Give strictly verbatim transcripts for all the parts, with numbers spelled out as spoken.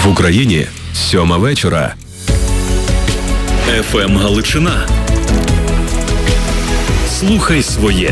В Україні сьома вечора. еф ем Галичина. Слухай своє.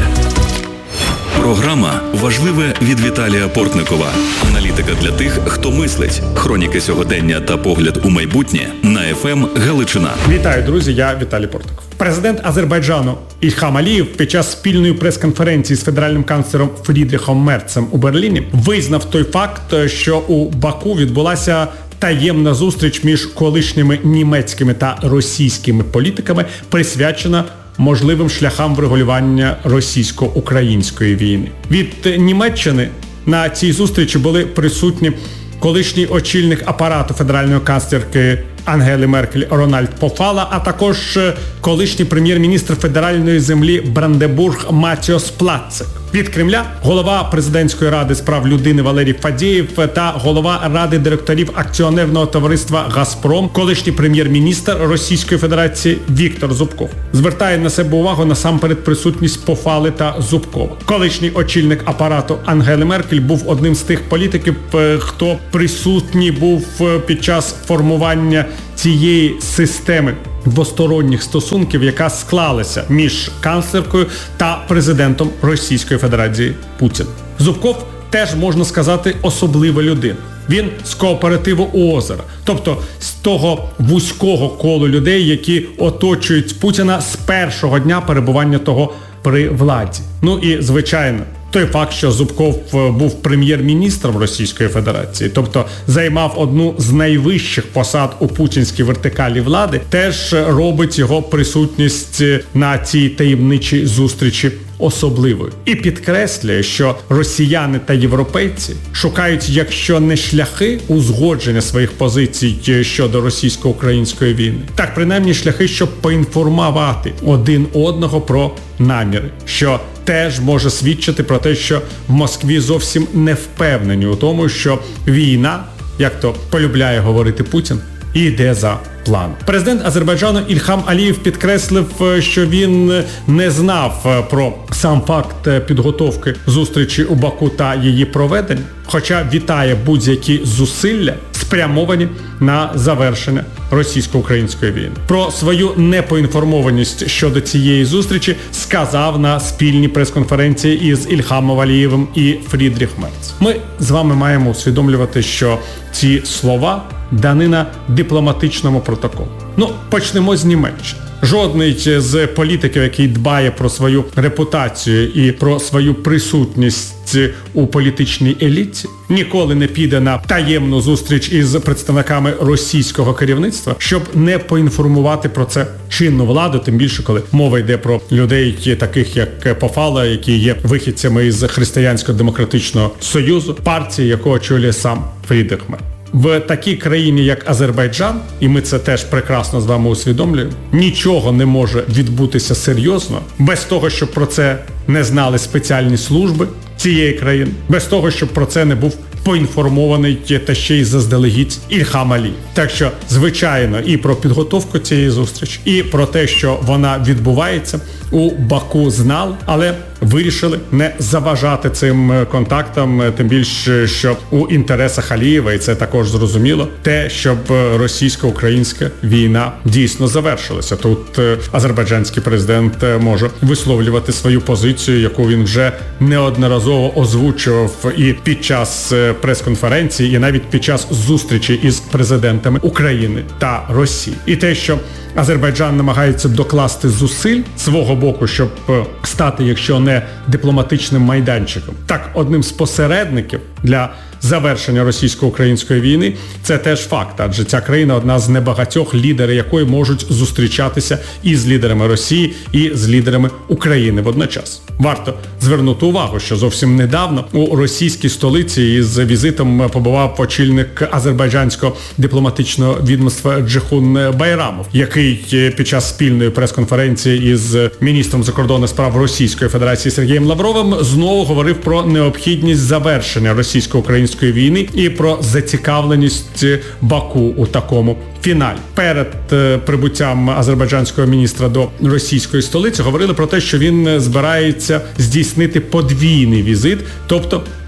Програма «Важливе» від Віталія Портникова. Аналітика для тих, хто мислить. Хроніки сьогодення та погляд у майбутнє на еф ем Галичина. Вітаю, друзі, я Віталій Портников. Президент Азербайджану Ільхам Алієв під час спільної прес-конференції з федеральним канцлером Фрідріхом Мерцем у Берліні визнав той факт, що у Баку відбулася таємна зустріч між колишніми німецькими та російськими політиками, присвячена можливим шляхам врегулювання російсько-української війни. Від Німеччини на цій зустрічі були присутні колишній очільник апарату федеральної канцлерки Ангели Меркель Рональд Пофала, а також колишній прем'єр-міністр федеральної землі Бранденбург Матіос Плацек. Від Кремля голова президентської ради з прав людини Валерій Фадєєв та голова ради директорів акціонерного товариства «Газпром», колишній прем'єр-міністр Російської Федерації Віктор Зубков. Звертає на себе увагу насамперед присутність Пофали та Зубкова. Колишній очільник апарату Ангели Меркель був одним з тих політиків, хто присутній був під час формування цієї системи двосторонніх стосунків, яка склалася між канцлеркою та президентом Російської Федерації Путіним. Зубков теж, можна сказати, особлива людина. Він з кооперативу «Озеро», тобто з того вузького колу людей, які оточують Путіна з першого дня перебування того при владі. Ну і, звичайно, той факт, що Зубков був прем'єр-міністром Російської Федерації, тобто займав одну з найвищих посад у путінській вертикалі влади, теж робить його присутність на цій таємничій зустрічі особливою. І підкреслює, що росіяни та європейці шукають, якщо не шляхи узгодження своїх позицій щодо російсько-української війни, так принаймні шляхи, щоб поінформувати один одного про наміри, що теж може свідчити про те, що в Москві зовсім не впевнені у тому, що війна, як то полюбляє говорити Путін, йде за планом. Президент Азербайджану Ільхам Алієв підкреслив, що він не знав про сам факт підготовки зустрічі у Баку та її проведення, хоча вітає будь-які зусилля, спрямовані на завершення російсько-української війни. Про свою непоінформованість щодо цієї зустрічі сказав на спільній прес-конференції із Ільхамом Алієвим і Фрідріх Мерц. Ми з вами маємо усвідомлювати, що ці слова данина дипломатичному протоколу. Ну, почнемо з Німеччини. Жодний з політиків, який дбає про свою репутацію і про свою присутність у політичній еліті, ніколи не піде на таємну зустріч із представниками російського керівництва, щоб не поінформувати про це чинну владу, тим більше, коли мова йде про людей, таких як Пофала, які є вихідцями із Християнсько-демократичного союзу, партії, яку очолює сам Фрідріх Мерц. В такій країні, як Азербайджан, і ми це теж прекрасно з вами усвідомлюємо, нічого не може відбутися серйозно без того, щоб про це не знали спеціальні служби цієї країни, без того, щоб про це не був поінформований та ще й заздалегідь Ільхам Алієв. Так що, звичайно, і про підготовку цієї зустрічі, і про те, що вона відбувається, у Баку знали, але вирішили не заважати цим контактам, тим більше, що у інтересах Алієва, і це також зрозуміло, те, щоб російсько-українська війна дійсно завершилася. Тут азербайджанський президент може висловлювати свою позицію, яку він вже неодноразово озвучував і під час прес-конференції, і навіть під час зустрічі із президентами України та Росії. І те, що Азербайджан намагається докласти зусиль свого боку, щоб стати, якщо не дипломатичним майданчиком, так одним з посередників для завершення російсько-української війни, це теж факт, адже ця країна одна з небагатьох, лідери якої можуть зустрічатися і з лідерами Росії, і з лідерами України водночас. Варто звернути увагу, що зовсім недавно у російській столиці із візитом побував очільник азербайджанського дипломатичного відомства Джейхун Байрамов, який під час спільної прес-конференції із міністром закордонних справ Російської Федерації Сергієм Лавровим знову говорив про необхідність завершення російсько-української війни і про зацікавленість Баку у такому фіналі. Перед е, прибуттям азербайджанського міністра до російської столиці говорили про те, що він збирається здійснити подвійний візит, тобто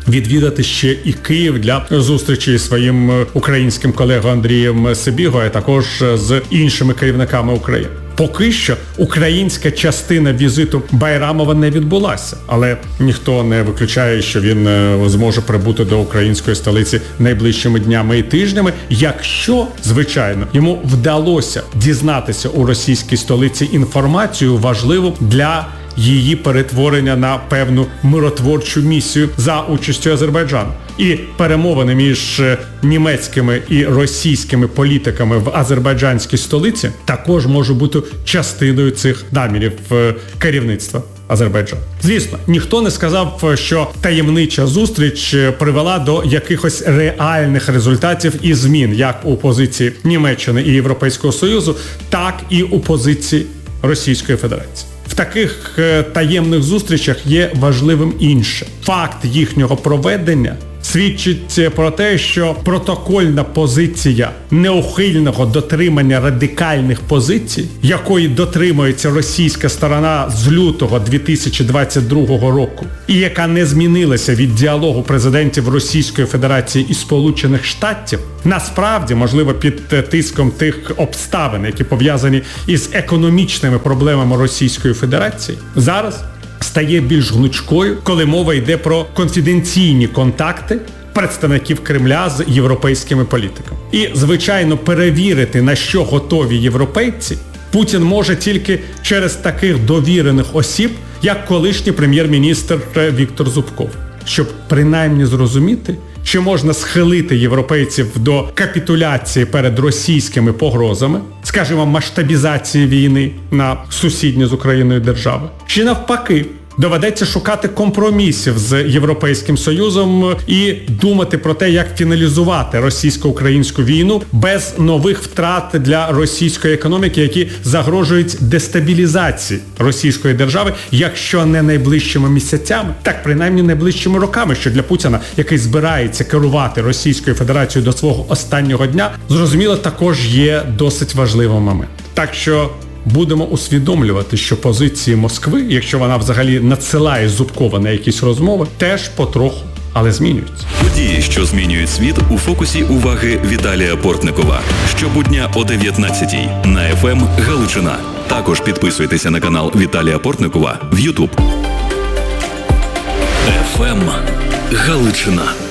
відвідати ще і Київ для зустрічі зі своїм українським колегою Андрієм Сибігою, а також з іншими керівниками України. Поки що українська частина візиту Байрамова не відбулася, але ніхто не виключає, що він зможе прибути до української столиці найближчими днями і тижнями, якщо, звичайно, йому вдалося дізнатися у російській столиці інформацію важливу для її перетворення на певну миротворчу місію за участю Азербайджану. І перемовини між німецькими і російськими політиками в азербайджанській столиці також можуть бути частиною цих намірів керівництва Азербайджану. Звісно, ніхто не сказав, що таємнича зустріч привела до якихось реальних результатів і змін як у позиції Німеччини і Європейського Союзу, так і у позиції Російської Федерації. В таких таємних зустрічах є важливим інше. Факт їхнього проведення свідчить про те, що протокольна позиція неухильного дотримання радикальних позицій, якої дотримується російська сторона з лютого дві тисячі двадцять другого року, і яка не змінилася від діалогу президентів Російської Федерації і Сполучених Штатів, насправді, можливо, під тиском тих обставин, які пов'язані із економічними проблемами Російської Федерації, зараз стає більш гнучкою, коли мова йде про конфіденційні контакти представників Кремля з європейськими політиками. І, звичайно, перевірити, на що готові європейці, Путін може тільки через таких довірених осіб, як колишній прем'єр-міністр Віктор Зубков, щоб принаймні зрозуміти, чи можна схилити європейців до капітуляції перед російськими погрозами, скажімо, масштабізації війни на сусідні з Україною держави, чи навпаки, доведеться шукати компромісів з Європейським Союзом і думати про те, як фіналізувати російсько-українську війну без нових втрат для російської економіки, які загрожують дестабілізації російської держави, якщо не найближчими місяцями, так принаймні найближчими роками, що для Путіна, який збирається керувати Російською Федерацією до свого останнього дня, зрозуміло, також є досить важливий момент. Так що будемо усвідомлювати, що позиції Москви, якщо вона взагалі надсилає Зубкова на якісь розмови, теж потроху, але змінюються. Події, що змінюють світ, у фокусі уваги Віталія Портникова. Щобудня о дев'ятнадцятій на еф ем Галичина. Також підписуйтеся на канал Віталія Портникова в Ютуб. еф ем Галичина.